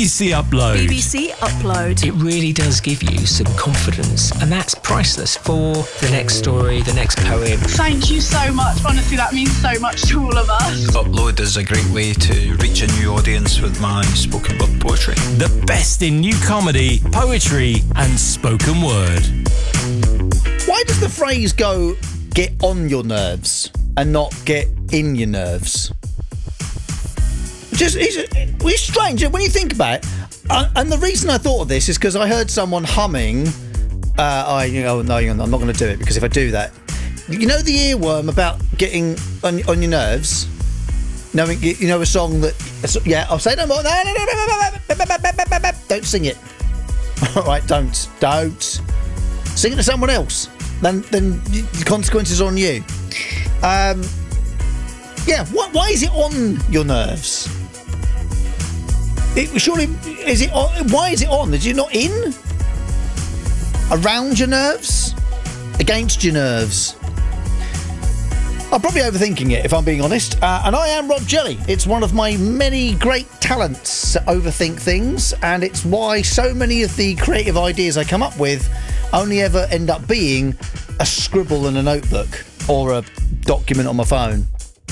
BBC Upload. BBC Upload. It really does give you some confidence, and that's priceless for the next story, the next poem. Thank you so much. Honestly, that means so much to all of us. Upload is a great way to reach a new audience with my spoken word poetry. The best in new comedy, poetry, and spoken word. Why does the phrase go, get on your nerves, and not get in your nerves? It's strange when you think about it. And the reason I thought of this is because I heard someone humming. No, I'm not going to do it, because if I do that, you know the earworm about getting on your nerves. You know a song that, yeah, I'll say no more. No, don't sing it. All right, don't sing it to someone else. Then the consequences are on you. Yeah, why is it on your nerves? Surely, is it on? Why is it on? Is it not in? Around your nerves? Against your nerves? I'm probably overthinking it, if I'm being honest. And I am Rob Jelly. It's one of my many great talents to overthink things, and it's why so many of the creative ideas I come up with only ever end up being a scribble in a notebook or a document on my phone.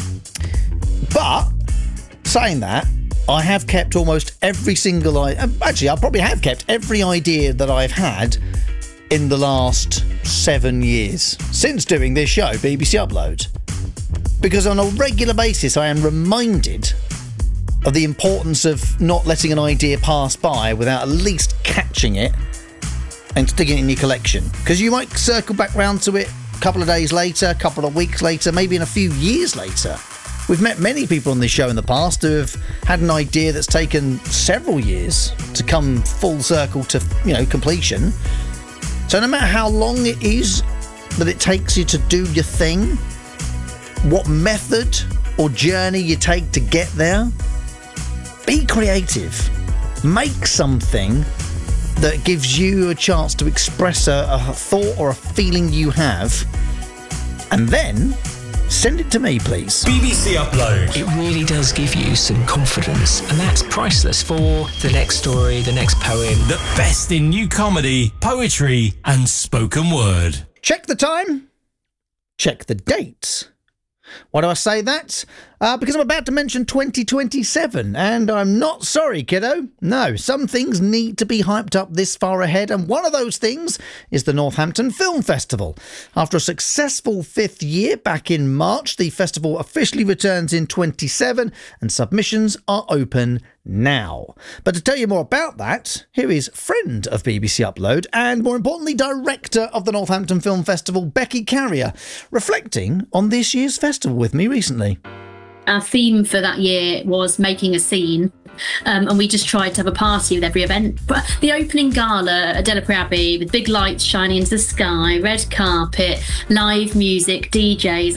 But, saying that, I have kept almost every single... Actually, I probably have kept every idea that I've had in the last 7 years since doing this show, BBC Upload. Because on a regular basis, I am reminded of the importance of not letting an idea pass by without at least catching it and sticking it in your collection. Because you might circle back round to it a couple of days later, a couple of weeks later, maybe in a few years later. We've met many people on this show in the past who have had an idea that's taken several years to come full circle to, completion. So no matter how long it is that it takes you to do your thing, what method or journey you take to get there, be creative. Make something that gives you a chance to express a thought or a feeling you have, and then send it to me, please. BBC Upload. It really does give you some confidence, and that's priceless for the next story, the next poem. The best in new comedy, poetry, and spoken word. Check the time. Check the date. Why do I say that? Because I'm about to mention 2027, and I'm not sorry, kiddo. No, some things need to be hyped up this far ahead, and one of those things is the Northampton Film Festival. After a successful 5th year back in March, the festival officially returns in 27, and submissions are open now. But to tell you more about that, here is friend of BBC Upload and, more importantly, director of the Northampton Film Festival, Becky Carrier, reflecting on this year's festival with me recently. Our theme for that year was making a scene, and we just tried to have a party with every event. But the opening gala at Delapre Abbey, with big lights shining into the sky, red carpet, live music, DJs,